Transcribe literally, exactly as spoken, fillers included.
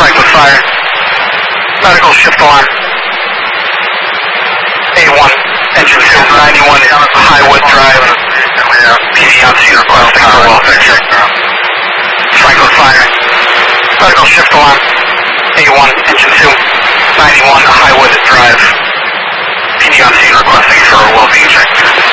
Franklin Fire. Medical shift alarm. A one, engine two, ninety-one Highwood Drive. P D on scene requesting for welfare check. Franklin Fire. Medical shift alarm. A one, engine two, ninety-one Highwood Drive. P D on scene requesting for a well-being check.